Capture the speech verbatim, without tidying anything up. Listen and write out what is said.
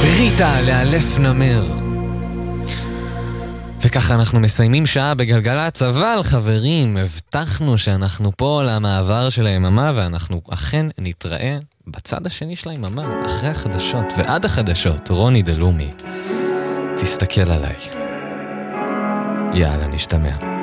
ריטה לאלף נמר. וככה אנחנו מסיימים שעה בגלגלצ, אבל חברים, הבטחנו שאנחנו פה למעבר של היממה, ואנחנו אכן נתראה בצד השני של היממה, אחרי החדשות ועד החדשות. רוני דלומי, תסתכל עליי. יאללה, נשתמע.